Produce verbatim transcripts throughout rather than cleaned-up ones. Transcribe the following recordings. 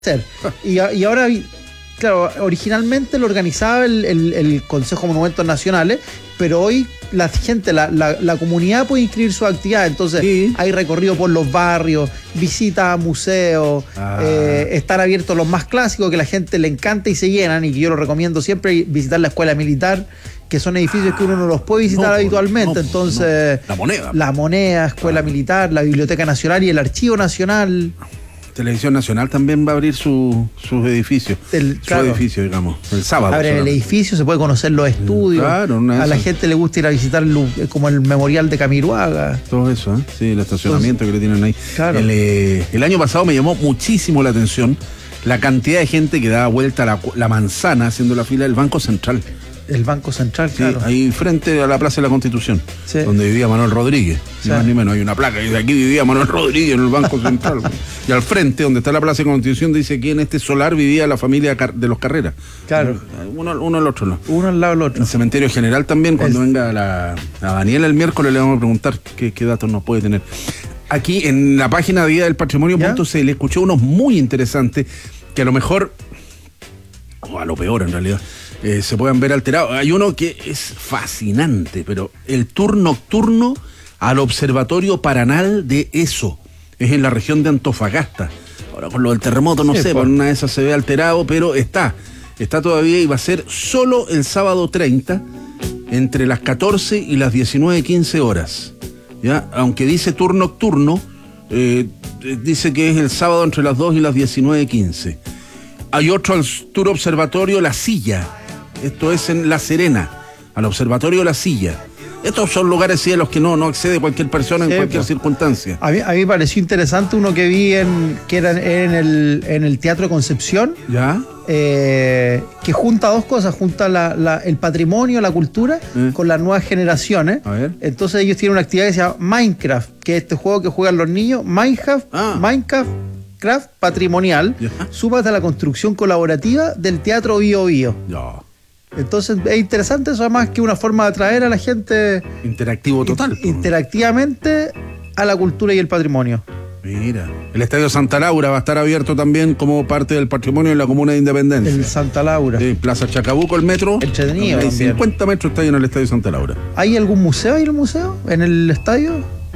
Ser. Y, y ahora, claro, originalmente lo organizaba el, el, el Consejo de Monumentos Nacionales, pero hoy la gente, la, la, la comunidad puede inscribir sus actividades. Entonces, sí, hay recorrido por los barrios, visitas a museos, ah. eh, están abiertos los más clásicos que la gente le encanta y se llenan, y que yo lo recomiendo siempre, visitar la escuela militar, que son edificios ah, que uno no los puede visitar no, habitualmente. No, entonces, no. La moneda. La moneda, escuela ah. militar, la Biblioteca Nacional y el Archivo Nacional. Televisión Nacional también va a abrir su, sus edificios, el, su claro, edificio, digamos, el sábado. Abre el edificio, se puede conocer los estudios. Claro, a la gente le gusta ir a visitar como el memorial de Camiruaga. Todo eso, ¿eh? Sí, el estacionamiento Entonces, que le tienen ahí. Claro. El, eh, el año pasado me llamó muchísimo la atención la cantidad de gente que daba vuelta a la, la manzana haciendo la fila del Banco Central. El Banco Central, sí, claro. Ahí frente a la Plaza de la Constitución, sí, donde vivía Manuel Rodríguez. Sí. Ni más ni menos, hay una placa, y de aquí vivía Manuel Rodríguez en el Banco Central. Y al frente, donde está la Plaza de la Constitución, dice que en este solar vivía la familia de los Carreras. Claro. Uno, uno al otro lado. Uno al lado del otro. El Cementerio General también, cuando es... venga la, la Daniela el miércoles, le vamos a preguntar qué, qué datos nos puede tener. Aquí en la página de Día del Patrimonio punto c l escuché unos muy interesantes que a lo mejor, o a lo peor en realidad, Eh, se puedan ver alterados. Hay uno que es fascinante, pero el tour nocturno al Observatorio Paranal de Eso. Es en la región de Antofagasta. Ahora con lo del terremoto, no sí, sé, por una de esas se ve alterado, pero está. Está todavía y va a ser solo el sábado treinta, entre las catorce y las diecinueve quince horas. ¿Ya? Aunque dice tour nocturno, eh, dice que es el sábado entre las dos y las diecinueve quince. Hay otro al tour observatorio La Silla. Esto es en La Serena, al Observatorio La Silla. Estos son lugares sí, a los que no, no accede cualquier persona sí, en cualquier pues, circunstancia. A mí, a mí me pareció interesante uno que vi en que era en el, en el Teatro Concepción. ¿Ya? Eh, que junta dos cosas, junta la, la, el patrimonio, la cultura, eh. con las nuevas generaciones. A ver. Entonces ellos tienen una actividad que se llama Minecraft, que es este juego que juegan los niños. Minecraft, ah. Minecraft Craft patrimonial. ¿Ya? Súmate a la construcción colaborativa del Teatro Bio Bio. Ya. Entonces es interesante eso, además que una forma de atraer a la gente interactivo total, in, interactivamente a la cultura y el patrimonio. Mira, el Estadio Santa Laura va a estar abierto también como parte del patrimonio en la Comuna de Independencia. El Santa Laura. Sí, Plaza Chacabuco, el metro. Entretenido. Hay cincuenta metros está ahí en el Estadio Santa Laura. ¿Hay algún museo ahí en el museo? ¿En el estadio?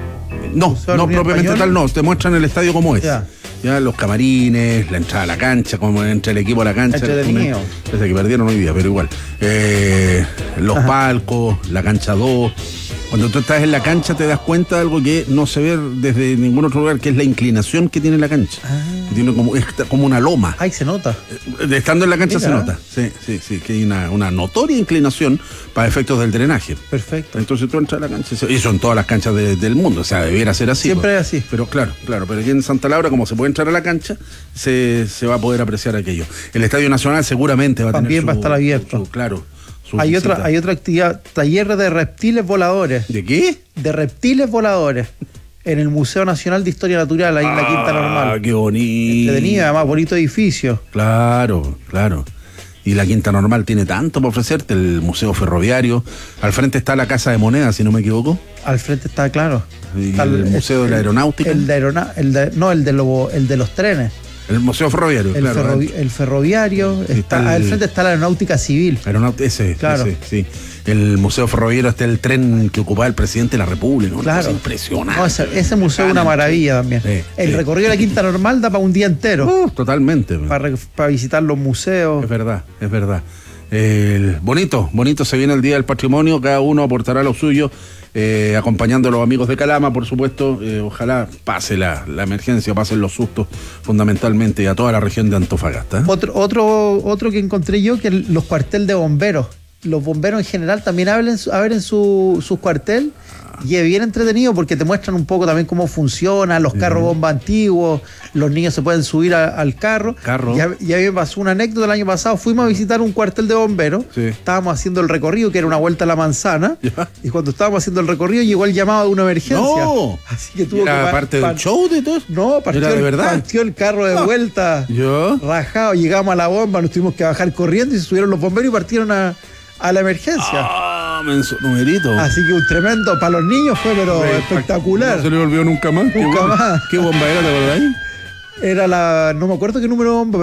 No, no propiamente Española? Tal no, te muestran el estadio como es. Ya. Ya, los camarines, la entrada a la cancha, como entra el equipo a la cancha. Entretenido. Desde que perdieron hoy día, pero igual. Eh, los Ajá. palcos, la cancha dos. Cuando tú estás en la cancha te das cuenta de algo que no se ve desde ningún otro lugar, que es la inclinación que tiene la cancha. Ah. Que tiene como, es como una loma. Ay, se nota. De estando en la cancha Mira. se nota. Sí, sí, sí, que hay una, una notoria inclinación para efectos del drenaje. Perfecto. Entonces tú entras a la cancha, y son todas las canchas de, del mundo, o sea, debiera ser así. Siempre pues. es así. Pero claro, claro, pero aquí en Santa Laura, como se puede entrar a la cancha, se, se va a poder apreciar aquello. El Estadio Nacional seguramente va a También tener va a estar abierto. Su, su, claro. Hay otra, hay otra actividad, taller de reptiles voladores. ¿De qué? De reptiles voladores. En el Museo Nacional de Historia Natural, ahí en ah, la Quinta Normal. Ah, qué bonito. Entretenida, además, bonito edificio. Claro, claro. Y la Quinta Normal tiene tanto para ofrecerte, el Museo Ferroviario. Al frente está la Casa de Moneda, si no me equivoco. Al frente está, claro. Y está el, el Museo el, de la Aeronáutica. El de, aerona, el de No, el de, lo, el de los trenes. El Museo Ferroviario, el claro. Ferrovi el ferroviario, está, está el, al frente está la Aeronáutica Civil. Aeronáutica, ese, claro. ese, sí. El Museo Ferroviario está el tren que ocupaba el presidente de la República, ¿no? Claro. Impresionante. No, ese, ese museo es una maravilla también. Sí, el sí. recorrido de la Quinta Normal da para un día entero. Uh, totalmente. Para, para visitar los museos. Es verdad, es verdad. El, bonito, bonito se viene el Día del Patrimonio, cada uno aportará lo suyo. Eh, acompañando a los amigos de Calama, por supuesto, eh, ojalá pase la, la emergencia, pasen los sustos, fundamentalmente, y a toda la región de Antofagasta. ¿eh? Otro, otro, otro que encontré yo, que los cuarteles de bomberos. Los bomberos en general también abren, abren su, su cuartel. Y es bien entretenido porque te muestran un poco también cómo funciona, los carros bomba antiguos, los niños se pueden subir a, al carro. Carro. Y a, y a mí me pasó una anécdota el año pasado, fuimos a visitar un cuartel de bomberos, sí. estábamos haciendo el recorrido, que era una vuelta a la manzana, ¿Ya? Y cuando estábamos haciendo el recorrido llegó el llamado de una emergencia. No. Así que tuvo ¿Era que parte del show de todo? No, partió, ¿Era de verdad? partió el carro de vuelta, ¿Yo? rajado, llegamos a la bomba, nos tuvimos que bajar corriendo y se subieron los bomberos y partieron a, a la emergencia. Ah, menso, numerito. Así que un tremendo, para los niños fue pero sí, espectacular. No se le olvidó nunca más. Nunca ¿Qué más. ¿Qué bomba era, te acordáis? Era la. No me acuerdo qué número de bomba,